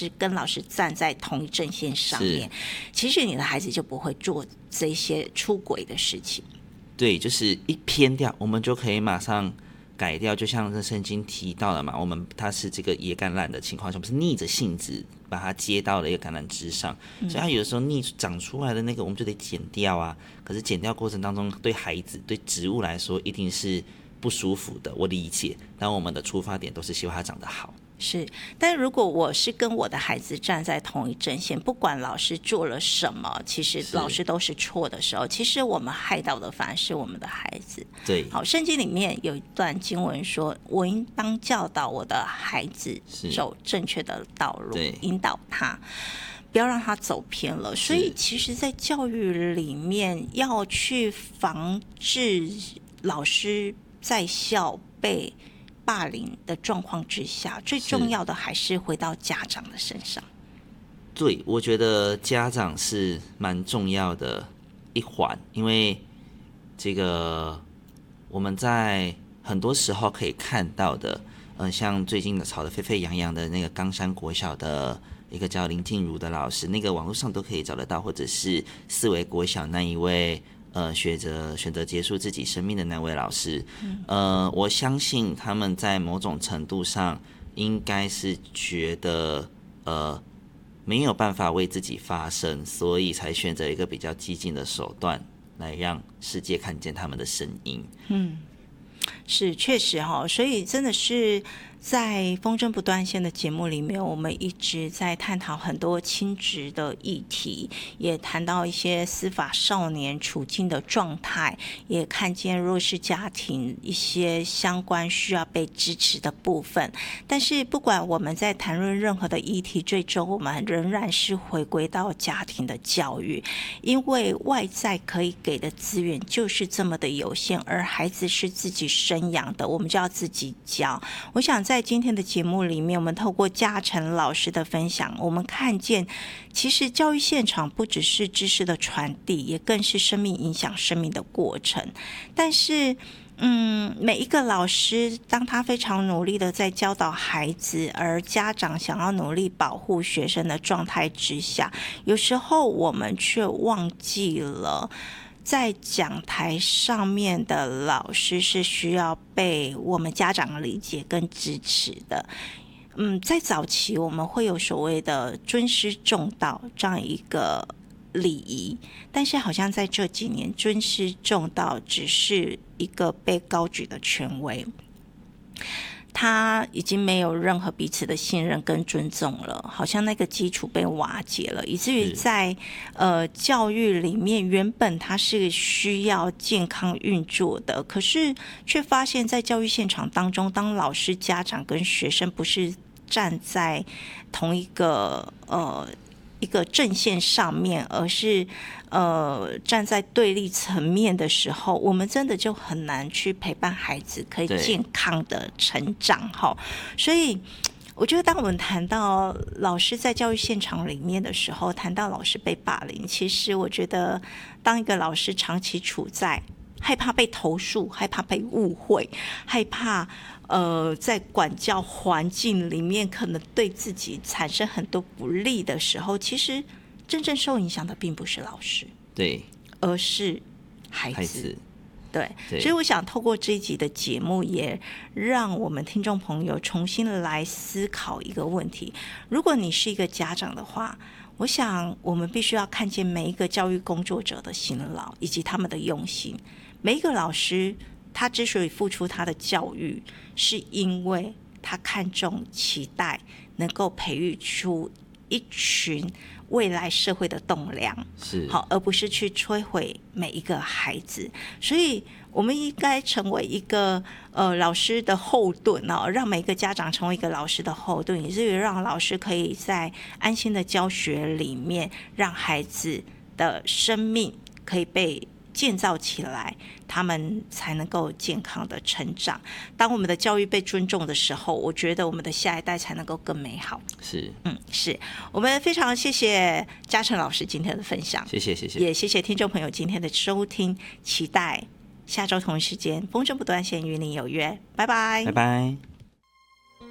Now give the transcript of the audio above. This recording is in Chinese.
师跟老师站在同一阵线上面，其实你的孩子就不会做这些出轨的事情。 对，就是一偏掉，我们就可以马上改掉。就像这圣经提到了嘛，它是这个野橄榄的情况下，我们是逆着性子把它接到了一个橄榄枝上，所以它有的时候逆长出来的那个，我们就得剪掉啊。可是剪掉过程当中，对孩子、对植物来说，一定是不舒服的。我理解，但我们的出发点都是希望它长得好。 是，但如果我是跟我的孩子站在同一阵线，不管老师做了什么，其实老师都是错的时候，其实我们害到的反而是我们的孩子。 对， 好，圣经里面有一段经文说：“我应当教导我的孩子走正确的道路，引导他，不要让他走偏了。”所以，其实，在教育里面要去防治老师在校被霸凌的状况之下，最重要的还是回到家长的身上。 对，我觉得家长是蛮重要的一环，因为这个我们在很多时候可以看到的，像最近的吵得沸沸扬扬的那个冈山国小的一个叫林静茹的老师，那个网络上都可以找得到，或者是四维国小那一位选择结束自己生命的那位老师，我相信他们在某种程度上应该是觉得没有办法为自己发声，所以才选择一个比较激进的手段来让世界看见他们的声音。 是确实所以真的是在风筝不断线的节目里面，我们一直在探讨很多亲职的议题，也谈到一些司法少年处境的状态，也看见弱势家庭一些相关需要被支持的部分。但是不管我们在谈论任何的议题，最终我们仍然是回归到家庭的教育，因为外在可以给的资源就是这么的有限，而孩子是自己生养的，我们就要自己教。我想在今天的节目里面，我们透过嘉诚老师的分享，我们看见其实教育现场不只是知识的传递，也更是生命影响生命的过程。但是每一个老师当他非常努力的在教导孩子，而家长想要努力保护学生的状态之下，有时候我们却忘记了在讲台上面的老师是需要被我们家长理解跟支持的。在早期我们会有所谓的尊师重道这样一个礼仪，但是好像在这几年，尊师重道只是一个被高举的权威，他已经没有任何彼此的信任跟尊重了，好像那个基础被瓦解了，以至于在教育里面原本它是需要健康运作的，可是却发现在教育现场当中，当老师、家长跟学生不是站在同一个一个阵线上面，而是站在对立层面的时候，我们真的就很难去陪伴孩子可以健康的成长。所以我觉得当我们谈到老师在教育现场里面的时候，谈到老师被霸凌，其实我觉得当一个老师长期处在害怕被投诉，害怕被误会，害怕在管教环境里面可能对自己产生很多不利的时候，其实真正受影响的并不是老师， 对， 而是孩子。对，所以我想透过这一集的节目，也让我们听众朋友重新来思考一个问题：如果你是一个家长的话，我想我们必须要看见每一个教育工作者的辛劳以及他们的用心。每一个老师他之所以付出他的教育，是因为他看重期待能够培育出一群未来社会的栋梁， 是好，而不是去摧毁每一个孩子。所以我们应该成为一个老师的后盾让每一个家长成为一个老师的后盾，也是让老师可以在安心的教学里面，让孩子的生命可以被建造起来，他们才能够健康的成长。当我们的教育被尊重的时候，我觉得我们的下一代才能够更美好。是我们非常谢谢嘉诚老师今天的分享， 谢谢， 也谢谢听众朋友今天的收听，期待下周同一时间风筝不断线与你有约，拜拜。